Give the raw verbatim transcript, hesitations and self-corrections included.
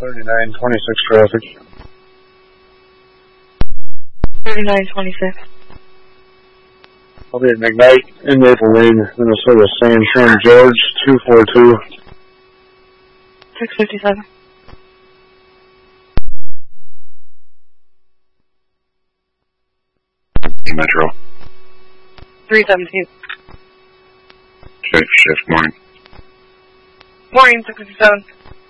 thirty-nine twenty-six traffic. thirty-nine twenty-six. I'll be at McKnight in Maple Lane, Minnesota. San Tran George, two four two. six fifty-seven. Metro. three seventeen. Shift, shift, morning. Morning, six fifty-seven.